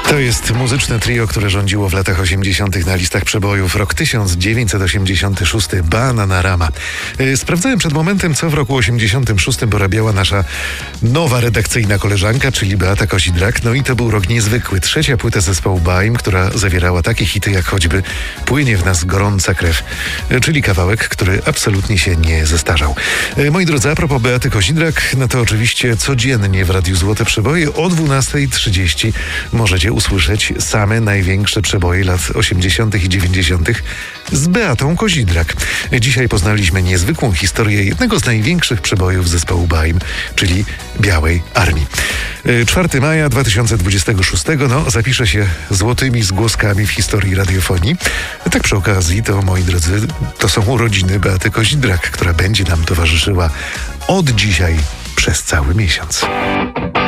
To jest muzyczne trio, które rządziło w latach 80. na listach przebojów. Rok 1986. Bananarama. Sprawdzałem przed momentem, co w roku 86 porabiała nasza nowa redakcyjna koleżanka, czyli Beata Kozidrak. No i to był rok niezwykły. Trzecia płyta zespołu Baim, która zawierała takie hity jak choćby Płynie w nas gorąca krew, czyli kawałek, który absolutnie się nie zestarzał. Moi drodzy, a propos Beaty Kozidrak, no to oczywiście codziennie w Radiu Złote Przeboje o 12:30 możecie usłyszeć same największe przeboje lat 80. i 90. z Beatą Kozidrak. Dzisiaj poznaliśmy niezwykłą historię jednego z największych przebojów zespołu Baim, czyli Białej Armii. 4 maja 2026 zapisze się złotymi zgłoskami w historii radiofonii. Tak przy okazji, to moi drodzy, to są urodziny Beaty Kozidrak, która będzie nam towarzyszyła od dzisiaj przez cały miesiąc.